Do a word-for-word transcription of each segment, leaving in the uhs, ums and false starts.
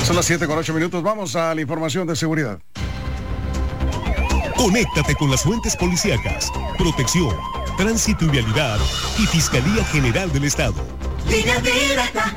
Son las siete con ocho minutos. Vamos a la información de seguridad. Conéctate con las fuentes policíacas, protección, tránsito y vialidad y Fiscalía General del Estado. Línea directa.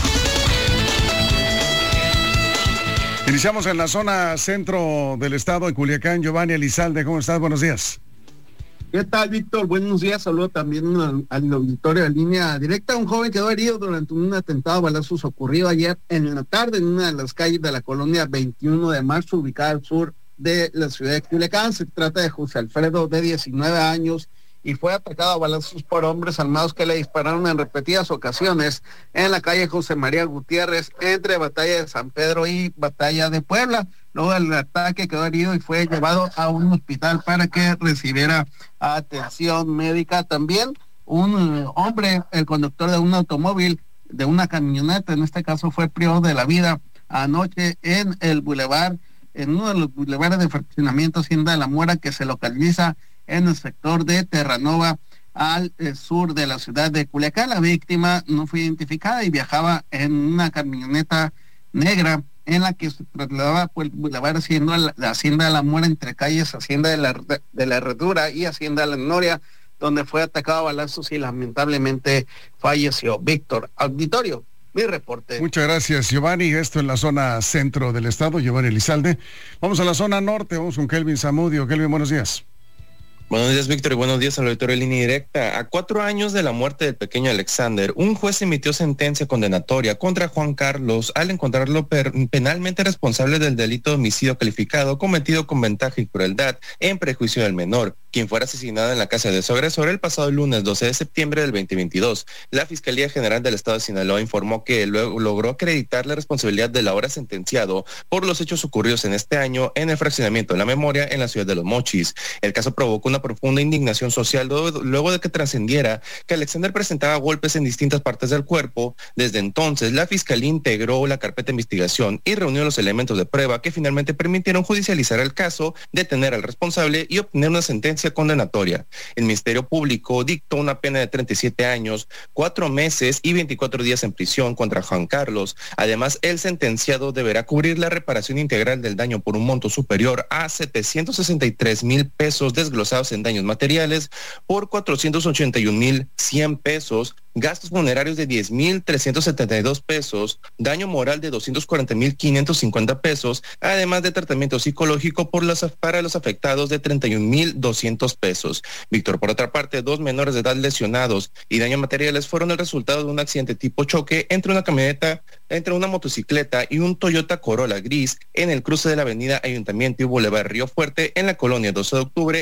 Iniciamos en la zona centro del estado, en Culiacán. Giovanni Elizalde, ¿cómo estás? Buenos días. ¿Qué tal, Víctor? Buenos días. Saludo también al, al auditorio de Línea Directa. Un joven quedó herido durante un atentado a balazos ocurrido ayer en la tarde en una de las calles de la colonia veintiuno de marzo, ubicada al sur de la ciudad de Culiacán. Se trata de José Alfredo, de diecinueve años, y fue atacado a balazos por hombres armados que le dispararon en repetidas ocasiones en la calle José María Gutiérrez, entre Batalla de San Pedro y Batalla de Puebla. Luego del ataque quedó herido y fue llevado a un hospital para que recibiera atención médica. También un hombre, el conductor de un automóvil, de una camioneta, en este caso, fue privado de la vida anoche en el bulevar, en uno de los bulevares de fraccionamiento Hacienda de la Mora, que se localiza en el sector de Terranova, al eh, sur de la ciudad de Culiacán. La víctima no fue identificada y viajaba en una camioneta negra en la que se trasladaba por el bulevar Hacienda, la Hacienda de la Mora, entre calles Hacienda de la, de la Herradura y Hacienda de la Noria, donde fue atacado a balazos y lamentablemente falleció. Víctor, auditorio, mi reporte. Muchas gracias, Giovanni. Esto en la zona centro del estado, Giovanni Elizalde. Vamos a la zona norte, vamos con Kelvin Zamudio. Kelvin, buenos días. Buenos días, Víctor, y buenos días al auditorio de Línea Directa. A cuatro años de la muerte del pequeño Alexander, un juez emitió sentencia condenatoria contra Juan Carlos al encontrarlo per- penalmente responsable del delito de homicidio calificado cometido con ventaja y crueldad en prejuicio del menor, quien fuera asesinado en la casa de su agresor el pasado lunes doce de septiembre del veinte veintidós. La Fiscalía General del Estado de Sinaloa informó que luego logró acreditar la responsabilidad del ahora sentenciado por los hechos ocurridos en este año en el fraccionamiento de La Memoria en la ciudad de Los Mochis. El caso provocó una profunda indignación social luego de que trascendiera que Alexander presentaba golpes en distintas partes del cuerpo. Desde entonces, la Fiscalía integró la carpeta de investigación y reunió los elementos de prueba que finalmente permitieron judicializar el caso, detener al responsable y obtener una sentencia condenatoria. El Ministerio Público dictó una pena de treinta y siete años, cuatro meses y veinticuatro días en prisión contra Juan Carlos. Además, el sentenciado deberá cubrir la reparación integral del daño por un monto superior a setecientos sesenta y tres mil pesos desglosados en daños materiales por cuatrocientos ochenta y un mil cien pesos, gastos funerarios de diez mil trescientos setenta y dos pesos, daño moral de doscientos cuarenta mil quinientos cincuenta pesos, además de tratamiento psicológico por los, para los afectados de treinta y un mil doscientos pesos. Víctor, por otra parte, dos menores de edad lesionados y daños materiales fueron el resultado de un accidente tipo choque entre una camioneta, entre una motocicleta y un Toyota Corolla gris en el cruce de la avenida Ayuntamiento y Boulevard Río Fuerte en la colonia doce de octubre